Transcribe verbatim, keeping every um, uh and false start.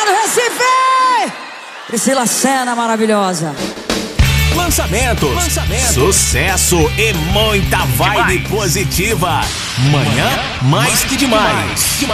do Recife! Priscila Senna, maravilhosa. Lançamentos, Lançamentos, sucesso e muita vibe demais. Positiva. Manhã mais que demais. demais.